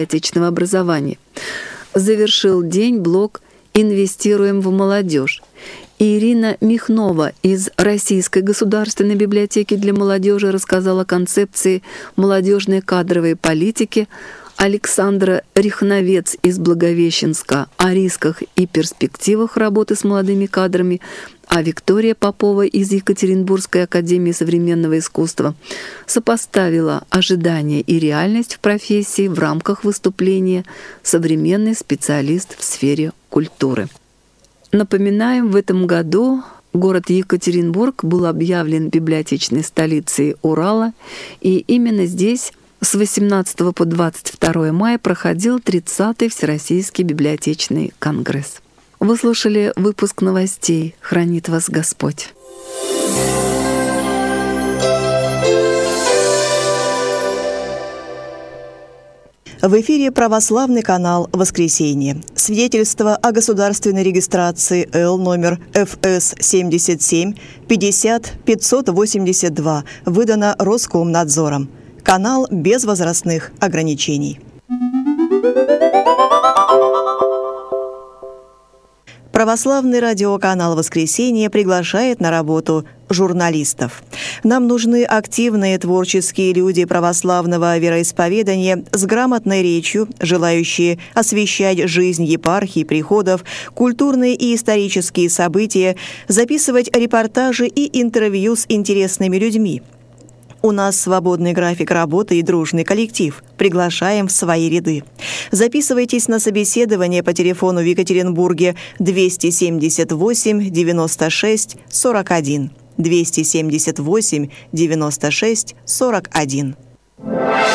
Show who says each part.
Speaker 1: отечественного образования. Завершил день блок «Инвестируем в молодежь». Ирина Михнова из Российской государственной библиотеки для молодежи рассказала о концепции молодежной кадровой политики, Александра Рихновец из Благовещенска о рисках и перспективах работы с молодыми кадрами, а Виктория Попова из Екатеринбургской академии современного искусства сопоставила ожидания и реальность в профессии в рамках выступления «Современный специалист в сфере культуры». Напоминаем, в этом году город Екатеринбург был объявлен библиотечной столицей Урала, и именно здесь с 18 по 22 мая проходил 30-й Всероссийский библиотечный конгресс. Вы слушали выпуск новостей. Хранит вас Господь.
Speaker 2: В эфире православный канал «Воскресенье». Свидетельство о государственной регистрации Л номер ФС 77 50 582 выдано Роскомнадзором. Канал без возрастных ограничений. Православный радиоканал «Воскресенье» приглашает на работу журналистов. Нам нужны активные творческие люди православного вероисповедания с грамотной речью, желающие освещать жизнь епархий, приходов, культурные и исторические события, записывать репортажи и интервью с интересными людьми. У нас свободный график работы и дружный коллектив. Приглашаем в свои ряды. Записывайтесь на собеседование по телефону в Екатеринбурге 278 96 41. 278 96 41.